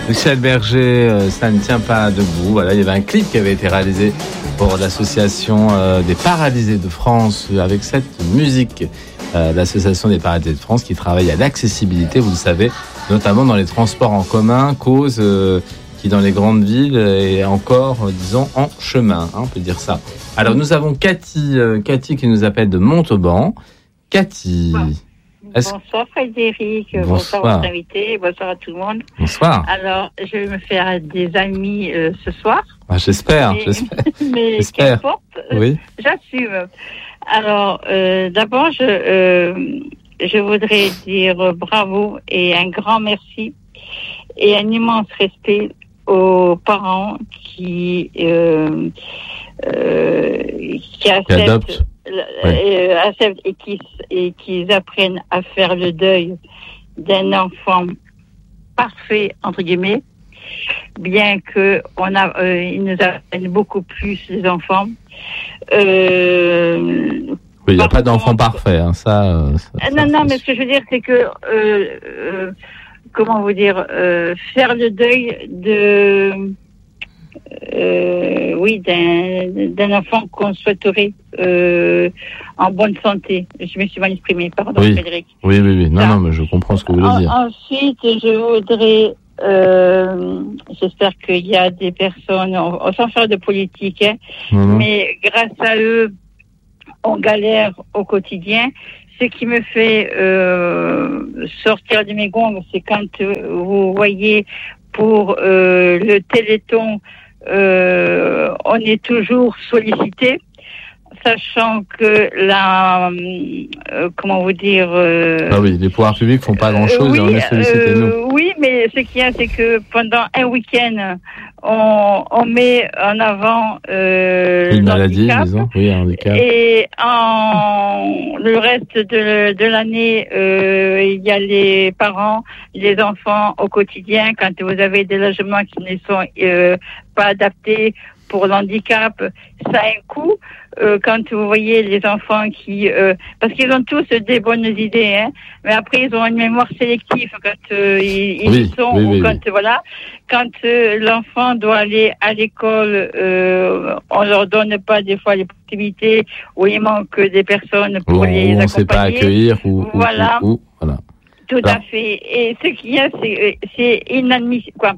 Michel Berger, ça ne tient pas debout. Voilà, il y avait un clip qui avait été réalisé pour l'association des paralysés de France avec cette musique. L'association des paralysés de France qui travaille à l'accessibilité, vous le savez, notamment dans les transports en commun, cause qui dans les grandes villes est encore, disons, en chemin, on peut dire ça. Alors nous avons Cathy qui nous appelle de Montauban. Cathy. Bonsoir Frédéric, bonsoir votre invité, bonsoir à tout le monde. Bonsoir. Alors, je vais me faire des amis ce soir. Ah, j'espère. Mais qu'importe, oui. J'assume. Alors, d'abord, je voudrais dire bravo et un grand merci et un immense respect aux parents qui acceptent. Acceptent et qui apprennent à faire le deuil d'un enfant parfait entre guillemets, bien que ils nous apprennent beaucoup plus les enfants. Oui, il n'y a pas d'enfant parfait, hein, ça. Non, mais ce que je veux dire, c'est que comment vous dire, faire le deuil d'un enfant qu'on souhaiterait en bonne santé. Je me suis mal exprimée, pardon, oui. Frédéric. Oui. Non, mais je comprends ce que vous voulez dire. Ensuite, je voudrais, j'espère qu'il y a des personnes, sans faire de politique, mais grâce à eux, on galère au quotidien. Ce qui me fait sortir de mes gonds, c'est quand vous voyez pour le Téléthon, on est toujours sollicité, sachant que comment vous dire... Ah oui, les pouvoirs publics font pas grand-chose et on est sollicité, nous. Oui, mais ce qu'il y a, c'est que pendant un week-end, on met en avant une maladie, disons, oui, un handicap. Et le reste de l'année, il y a les parents, les enfants au quotidien, quand vous avez des logements qui ne sont pas adaptés pour l'handicap, ça a un coût. Quand vous voyez les enfants parce qu'ils ont tous des bonnes idées, mais après ils ont une mémoire sélective quand ils sont, ou quand voilà, quand l'enfant doit aller à l'école, on leur donne pas des fois les possibilités, ou il manque des personnes pour les accompagner. On ne sait pas accueillir voilà. Tout à fait. Et ce qu'il y a, c'est inadmissible, quoi.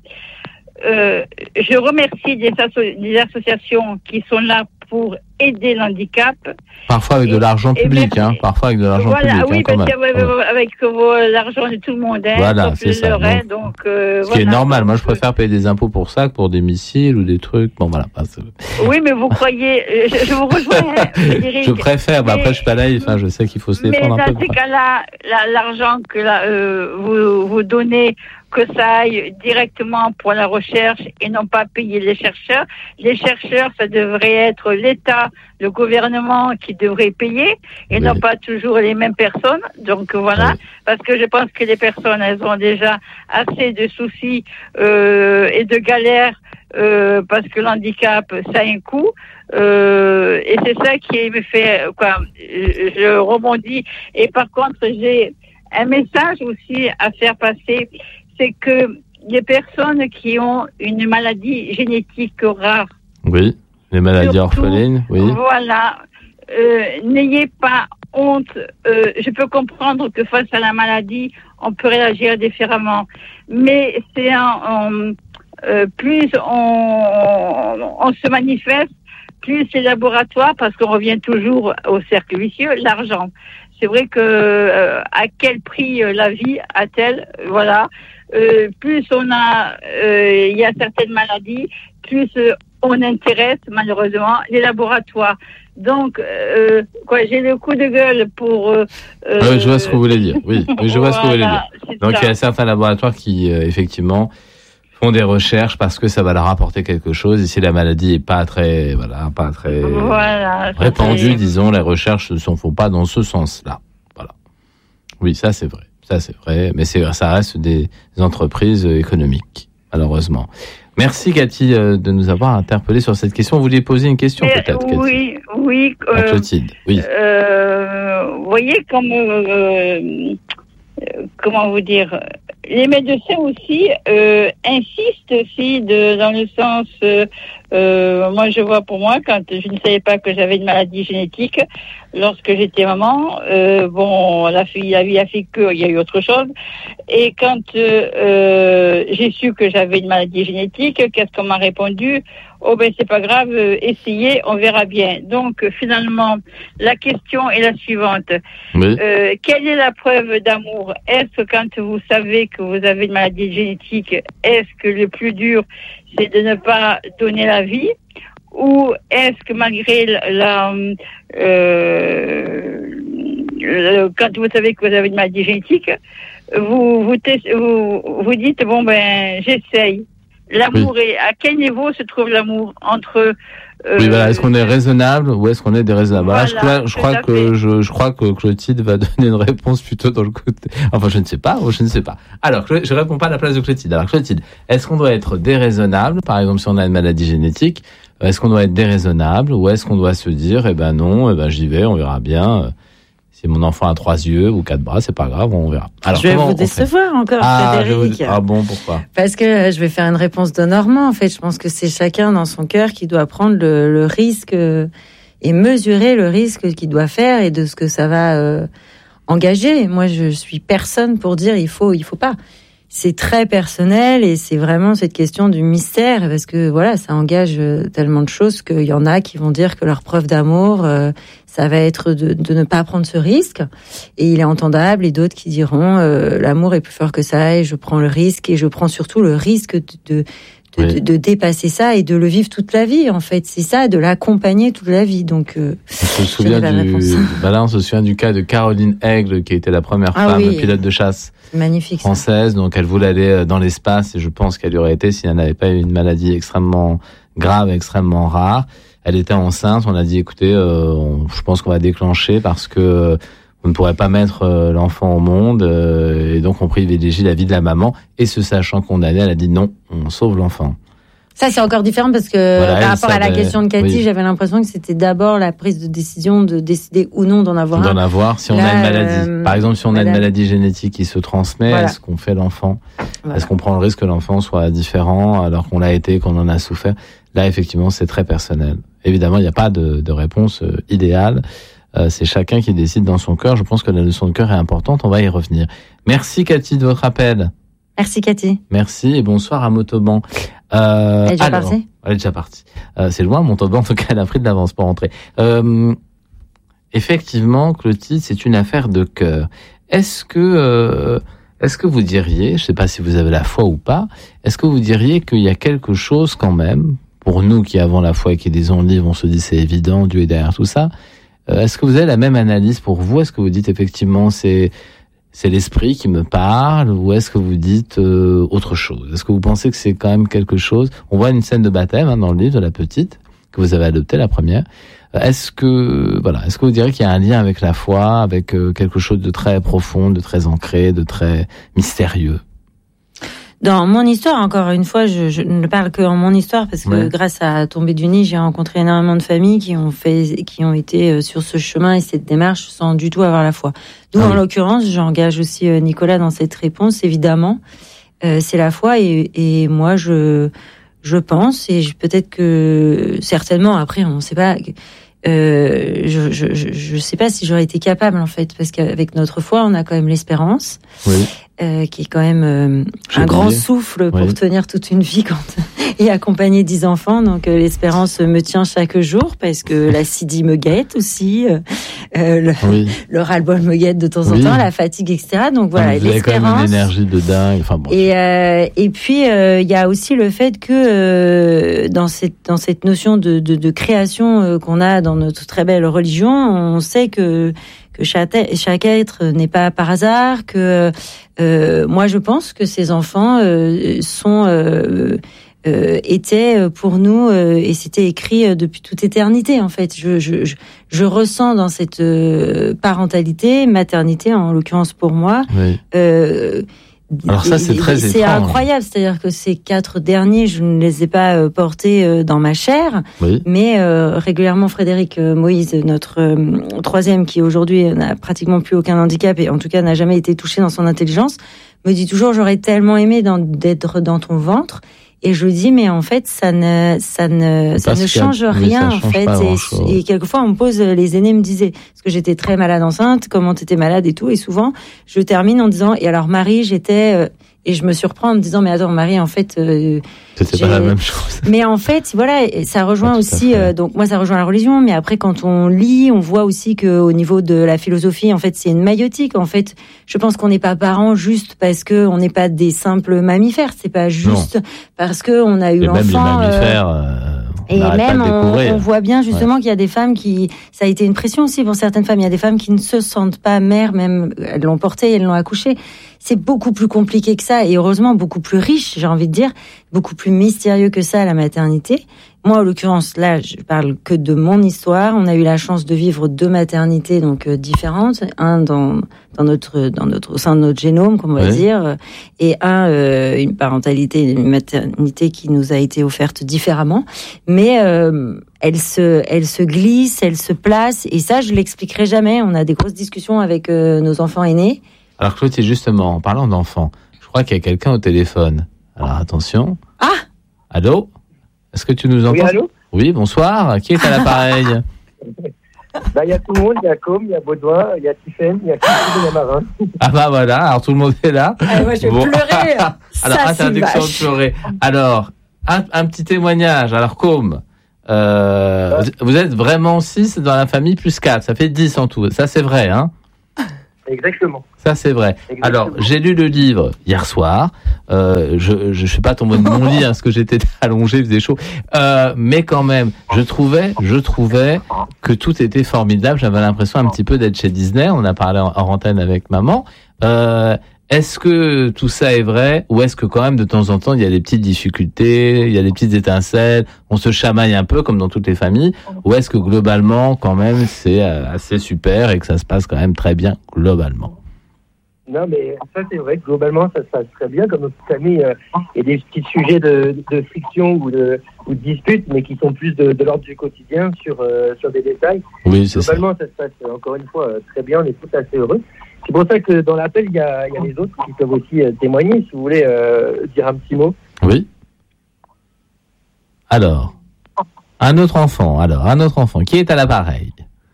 Je remercie des associations qui sont là pour aider l'handicap. Parfois avec de l'argent public, parfois avec de l'argent public. Oui, parce avec l'argent de tout le monde. Voilà, c'est ça. Donc, ce qui est normal. Moi, je préfère payer des impôts pour ça que pour des missiles ou des trucs. Bon, voilà. Oui, mais vous croyez... Je vous rejoins, Frédéric. Je préfère. Après, je suis pas naïf. Je sais qu'il faut se défendre un peu. Mais dans ces cas-là, l'argent que vous donnez, que ça aille directement pour la recherche et non pas payer les chercheurs. Les chercheurs, ça devrait être l'État, le gouvernement qui devrait payer et non pas toujours les mêmes personnes. Donc voilà, parce que je pense que les personnes, elles ont déjà assez de soucis et de galères parce que l'handicap, ça a un coût. Et c'est ça qui me fait... je rebondis. Et par contre, j'ai un message aussi à faire passer, c'est que les personnes qui ont une maladie génétique rare. Oui, les maladies orphelines, oui. Voilà, n'ayez pas honte. Je peux comprendre que face à la maladie, on peut réagir différemment. Mais c'est plus on se manifeste, plus les laboratoires, parce qu'on revient toujours au cercle vicieux, l'argent. C'est vrai que à quel prix la vie a-t-elle, voilà. Plus il y a certaines maladies, plus on intéresse malheureusement les laboratoires. Donc, j'ai le coup de gueule pour... oui, je vois ce que vous voulez dire. Oui, je vois ce que vous voulez dire. Donc, il y a certains laboratoires qui, effectivement, font des recherches parce que ça va leur apporter quelque chose. Et si la maladie est pas très répandue, disons, les recherches ne se font pas dans ce sens-là. Voilà. Oui, ça c'est vrai. Mais ça reste des entreprises économiques, malheureusement. Merci Cathy de nous avoir interpellé sur cette question. Vous vouliez poser une question peut-être, Cathy? Oui. Clotilde, oui. Vous voyez comment vous dire, les médecins aussi insistent aussi dans le sens, moi je vois pour moi, quand je ne savais pas que j'avais une maladie génétique, lorsque j'étais maman, la vie a fait qu'il y a eu autre chose, et quand j'ai su que j'avais une maladie génétique, qu'est-ce qu'on m'a répondu? Oh ben c'est pas grave, essayez, on verra bien. Donc finalement, la question est la suivante. Oui. Quelle est la preuve d'amour? Est-ce que quand vous savez que vous avez une maladie génétique, est-ce que le plus dur, c'est de ne pas donner la vie? Ou est-ce que malgré quand vous savez que vous avez une maladie génétique, vous dites, bon ben j'essaye. L'amour est à quel niveau se trouve l'amour entre oui, voilà. Est-ce qu'on est raisonnable ou est-ce qu'on est déraisonnable? Voilà, je crois que Clotilde va donner une réponse plutôt dans le côté. Enfin, je ne sais pas. Alors, je réponds pas à la place de Clotilde. Alors, Clotilde, est-ce qu'on doit être déraisonnable? Par exemple, si on a une maladie génétique, est-ce qu'on doit être déraisonnable ou est-ce qu'on doit se dire, j'y vais, on verra bien. Si mon enfant a 3 yeux ou 4 bras, c'est pas grave, on verra. Alors, je vais vous décevoir encore, Frédéric. Ah bon, pourquoi? Parce que je vais faire une réponse de Normand. En fait, je pense que c'est chacun dans son cœur qui doit prendre le risque et mesurer le risque qu'il doit faire et de ce que ça va engager. Moi, je suis personne pour dire il faut pas. C'est très personnel et c'est vraiment cette question du mystère parce que voilà, ça engage tellement de choses qu'il y en a qui vont dire que leur preuve d'amour, ça va être de ne pas prendre ce risque et il est entendable, et d'autres qui diront l'amour est plus fort que ça et je prends le risque et je prends surtout le risque de dépasser ça et de le vivre toute la vie. En fait, c'est ça, de l'accompagner toute la vie. Donc, on se souvient du cas de Caroline Aigle, qui était la première femme pilote de chasse magnifique, française. Donc, elle voulait aller dans l'espace et je pense qu'elle y aurait été si elle n'avait pas eu une maladie extrêmement grave, extrêmement rare. Elle était enceinte. On a dit, écoutez, je pense qu'on va déclencher parce que on ne pourrait pas mettre l'enfant au monde et donc on privilégie la vie de la maman et se sachant condamnée, elle a dit non, on sauve l'enfant. Ça c'est encore différent parce que par rapport à la question de Cathy, j'avais l'impression que c'était d'abord la prise de décision de décider ou non d'en avoir un. D'en avoir si on a une maladie. Par exemple, si on a une maladie génétique qui se transmet, est-ce qu'on fait l'enfant? Est-ce qu'on prend le risque que l'enfant soit différent alors qu'on l'a été, qu'on en a souffert? Là, effectivement, c'est très personnel. Évidemment, il n'y a pas de réponse idéale. C'est chacun qui décide dans son cœur. Je pense que la leçon de cœur est importante. On va y revenir. Merci Cathy de votre appel. Merci Cathy. Merci et bonsoir à Montauban. Elle est déjà partie. Elle est déjà partie. C'est loin Montauban. En tout cas, elle a pris de l'avance pour rentrer. Effectivement, Clotilde, c'est une affaire de cœur. Est-ce que vous diriez, je ne sais pas si vous avez la foi ou pas, est-ce que vous diriez qu'il y a quelque chose quand même, pour nous qui avons la foi et qui lisons le livre, on se dit c'est évident, Dieu est derrière tout ça. Est-ce que vous avez la même analyse pour vous? Est-ce que vous dites effectivement c'est l'esprit qui me parle ou est-ce que vous dites autre chose? Est-ce que vous pensez que c'est quand même quelque chose? On voit une scène de baptême dans le livre de la petite que vous avez adoptée, la première. Est-ce que vous diriez qu'il y a un lien avec la foi, avec quelque chose de très profond, de très ancré, de très mystérieux? Dans mon histoire, encore une fois, je ne parle que en mon histoire parce que grâce à Tomber du Nid, j'ai rencontré énormément de familles qui ont été sur ce chemin et cette démarche sans du tout avoir la foi. D'où, en l'occurrence, j'engage aussi Nicolas dans cette réponse, évidemment. C'est la foi et moi, je pense, et peut-être que certainement, après, on ne sait pas... je sais pas si j'aurais été capable en fait parce qu'avec notre foi on a quand même l'espérance qui est quand même un grand souffle pour tenir toute une vie et accompagner 10 enfants, donc l'espérance me tient chaque jour parce que la Sidi me guette aussi, le ras-le-bol me guette de temps en temps, la fatigue, etc. Donc voilà, vous avez quand même une énergie de dingue. Enfin, bon. Et puis il y a aussi le fait que dans cette notion de création qu'on a dans notre très belle religion, on sait que chaque être n'est pas par hasard, que moi je pense que ces enfants étaient pour nous et c'était écrit depuis toute éternité en fait. Je ressens dans cette parentalité, maternité en l'occurrence pour moi. Alors ça c'est très étrange. C'est incroyable, c'est-à-dire que ces 4 derniers, je ne les ai pas portés dans ma chair, mais régulièrement Frédéric Moïse, notre 3e qui aujourd'hui n'a pratiquement plus aucun handicap et en tout cas n'a jamais été touché dans son intelligence, me dit toujours j'aurais tellement aimé d'être dans ton ventre. Et je lui dis mais en fait ça ne change rien en fait. Et quelquefois on me pose, les aînés me disaient parce que j'étais très malade enceinte, comment t'étais malade et tout. Et souvent je termine en disant et alors Marie j'étais et je me surprends en me disant mais attends Marie en fait c'était pas la même chose. Mais en fait voilà ça rejoint aussi donc moi ça rejoint la religion, mais après quand on lit on voit aussi que au niveau de la philosophie en fait c'est une maïotique. En fait je pense qu'on n'est pas parents juste parce que on n'est pas des simples mammifères, c'est pas juste parce que on a eu l'enfant. Même les mammifères. Et même, on voit bien justement qu'il y a des femmes ça a été une pression aussi pour certaines femmes. Il y a des femmes qui ne se sentent pas mères, même elles l'ont porté, elles l'ont accouché. C'est beaucoup plus compliqué que ça et heureusement beaucoup plus riche, j'ai envie de dire, beaucoup plus mystérieux que ça, la maternité. Moi, en l'occurrence, là, je parle que de mon histoire. On a eu la chance de vivre 2 maternités donc différentes, un au sein de notre génome, comme on va dire, et une parentalité, une maternité qui nous a été offerte différemment. Mais elle se glisse, elle se place, et ça, je l'expliquerai jamais. On a des grosses discussions avec nos enfants aînés. Alors Clotilde, justement, en parlant d'enfants, je crois qu'il y a quelqu'un au téléphone. Alors attention. Ah. Allô? Est-ce que tu nous entends? Oui, allô? Oui, bonsoir. Qui est à l'appareil? Il y a tout le monde, il y a Com, il y a Baudouin, il y a Tiffaine, il y a Christine, il y a Marin. Ah bah voilà, alors tout le monde est là. Moi je vais pleurer. Alors, interdiction de pleurer. Alors, un petit témoignage. Alors, Com, vous êtes vraiment 6 dans la famille plus 4, ça fait 10 en tout. Ça c'est vrai, hein? Exactement. Ça c'est vrai. Exactement. Alors j'ai lu le livre hier soir. Je suis pas tombé de mon lit parce que j'étais allongé, il faisait chaud. Mais quand même, je trouvais que tout était formidable. J'avais l'impression un petit peu d'être chez Disney. On a parlé hors antenne avec maman. Est-ce que tout ça est vrai ou est-ce que quand même de temps en temps il y a des petites difficultés, il y a des petites étincelles, on se chamaille un peu comme dans toutes les familles, ou est-ce que globalement quand même c'est assez super et que ça se passe quand même très bien globalement? Non mais ça c'est vrai que globalement ça se passe très bien comme notre famille. Il y a des petits sujets de friction ou de disputes, mais qui sont plus de l'ordre du quotidien sur des détails. Oui, c'est ça. Globalement ça se passe encore une fois très bien, on est tous assez heureux. C'est pour ça que dans l'appel, il y a les autres qui peuvent aussi témoigner, si vous voulez dire un petit mot. Oui. Alors, un autre enfant qui est à l'appareil.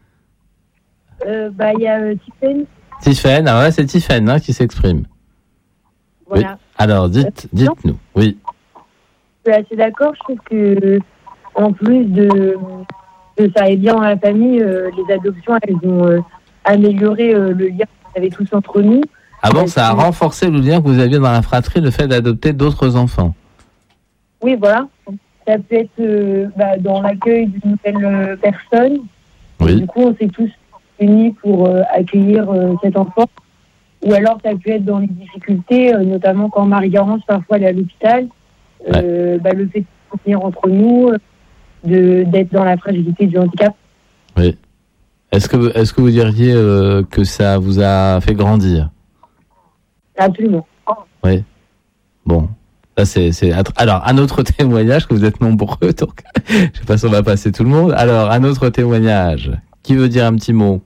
Il y a Tiffaine. Tiffaine, alors là c'est Tiffaine qui s'exprime. Voilà. Oui. Alors, dites-nous. Oui. Je suis assez d'accord, je trouve que en plus de ça aille bien dans la famille, les adoptions, elles ont amélioré le lien qu'on avait tous entre nous. Ah bon, ça a renforcé le lien que vous aviez dans la fratrie, le fait d'adopter d'autres enfants. Oui, voilà. Ça peut être dans l'accueil d'une nouvelle personne. Oui. Du coup, on s'est tous unis pour accueillir cet enfant. Ou alors, ça peut être dans les difficultés, notamment quand Marie-Garance, parfois, elle est à l'hôpital. Le fait de se tenir entre nous, d'être dans la fragilité du handicap. Oui. Est-ce que vous diriez que ça vous a fait grandir? Absolument. Oui. Bon. Ça, c'est... Alors, un autre témoignage, que vous êtes nombreux, donc je sais pas si on va passer tout le monde. Alors, un autre témoignage. Qui veut dire un petit mot?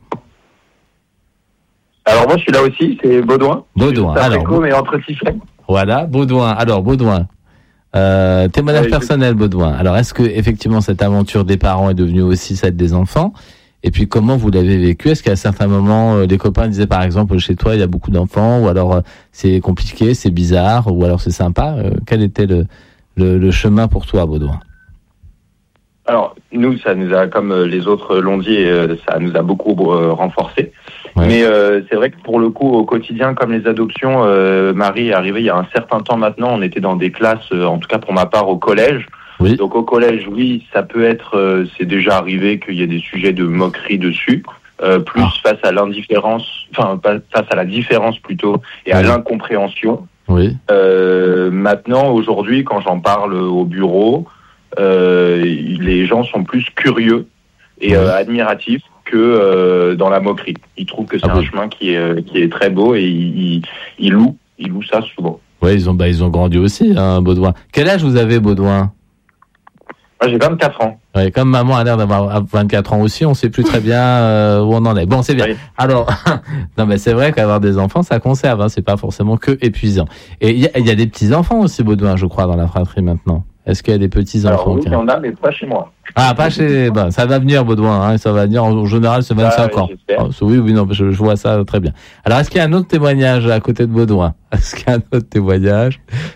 Alors, moi, je suis là aussi, c'est Baudouin. Baudouin, alors. Mais entre Tiffaine. Voilà, Baudouin. Alors, Baudouin. Témoignage personnel, Baudouin. Alors, est-ce que, effectivement, cette aventure des parents est devenue aussi celle des enfants? Et puis, comment vous l'avez vécu? Est-ce qu'à certains moments, les copains disaient, par exemple, chez toi, il y a beaucoup d'enfants, ou alors c'est compliqué, c'est bizarre, ou alors c'est sympa? Quel était le chemin pour toi, Baudouin? Alors, nous, ça nous a, comme les autres l'ont dit, ça nous a beaucoup renforcé. Ouais. Mais c'est vrai que pour le coup, au quotidien, comme les adoptions, Marie est arrivée il y a un certain temps maintenant. On était dans des classes, en tout cas pour ma part, au collège. Oui. Donc au collège, oui, ça peut être, c'est déjà arrivé qu'il y ait des sujets de moquerie dessus, face à l'indifférence, face à la différence plutôt, et à l'incompréhension. Oui. Maintenant, aujourd'hui, quand j'en parle au bureau, les gens sont plus curieux et admiratifs que dans la moquerie. Ils trouvent que c'est un chemin qui est très beau et ils louent ça souvent. Oui, ils ont grandi aussi, hein, Baudouin. Quel âge vous avez, Baudouin? Moi, j'ai 24 ans. Ouais, comme maman a l'air d'avoir 24 ans aussi, on sait plus très bien où on en est. Bon, c'est bien. Oui. Alors, non, mais c'est vrai qu'avoir des enfants, ça conserve. Hein, c'est pas forcément que épuisant. Et il y a des petits enfants aussi, Baudouin, je crois, dans la fratrie maintenant. Est-ce qu'il y a des petits Alors enfants oui, il y en a, mais pas chez moi. Ah, pas chez. Ben, ça va venir, Baudouin. Hein, ça va venir. En général, c'est 25 ans. J'espère. Oh, oui, non, je vois ça très bien. Alors, est-ce qu'il y a un autre témoignage à côté de Baudouin? Est-ce qu'il y a un autre témoignage?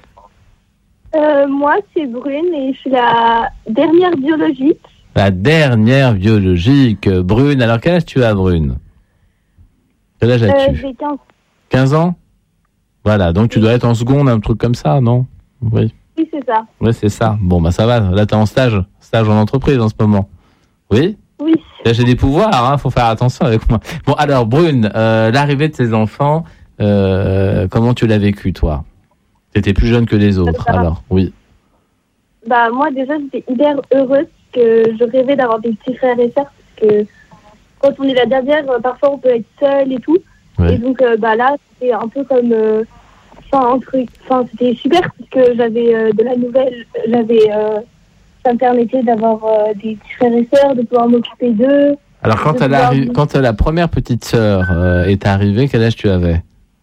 Moi, c'est Brune et je suis la dernière biologique. La dernière biologique, Brune. Alors, quel âge tu as, Brune? Quel âge as-tu? J'ai 15. 15 ans? Voilà, donc tu dois être en seconde, un truc comme ça, non? Oui. Oui, c'est ça. Oui, c'est ça. Bon, bah ça va. Là, t'es en stage en entreprise en ce moment. Oui? Oui. Là, j'ai des pouvoirs, hein, faut faire attention avec moi. Bon, alors, Brune, l'arrivée de tes enfants, comment tu l'as vécu, toi? T'étais plus jeune que les autres, alors, oui. Bah, moi, déjà, j'étais hyper heureuse parce que je rêvais d'avoir des petits frères et sœurs parce que quand on est la dernière, parfois on peut être seul et tout. Ouais. Et donc, là, c'était un peu comme... c'était super parce que j'avais de la nouvelle, ça me permettait d'avoir des petits frères et sœurs, de pouvoir m'occuper d'eux. Alors, quand la première petite sœur est arrivée, quel âge tu avais?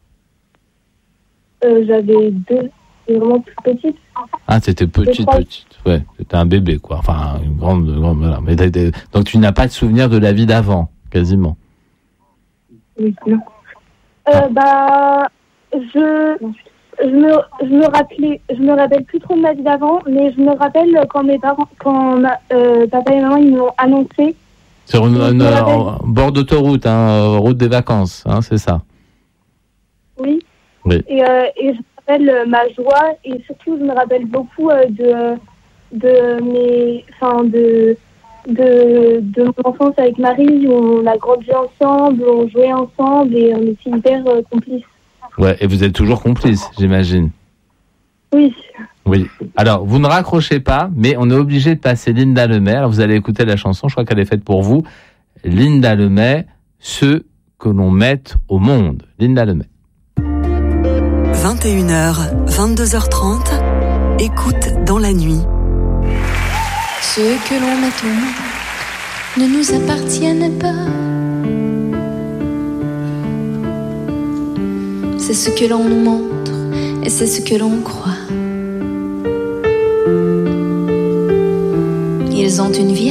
J'avais 2, c'est vraiment plus petite. Ah, t'étais petite. Ouais, t'étais un bébé, quoi. Enfin, une grande, voilà. Mais donc, tu n'as pas de souvenir de la vie d'avant, quasiment. Oui, non. Je me rappelle plus trop de ma vie d'avant, mais je me rappelle quand papa et maman ils m'ont annoncé. Sur bord d'autoroute, route des vacances, c'est ça. Oui. Oui. Et je me rappelle ma joie et surtout je me rappelle beaucoup de mon enfance avec Marie, où on a grandi ensemble, on jouait ensemble et on était hyper complices. Ouais, et vous êtes toujours complices, j'imagine. Oui. Oui. Alors, vous ne raccrochez pas, mais on est obligé de passer Linda Lemay. Alors, vous allez écouter la chanson, je crois qu'elle est faite pour vous. Linda Lemay, ceux que l'on mette au monde. Linda Lemay. 21h, 22h30, écoute dans la nuit. Ceux que l'on met au monde ne nous appartiennent pas. C'est ce que l'on nous montre et c'est ce que l'on croit. Ils ont une vie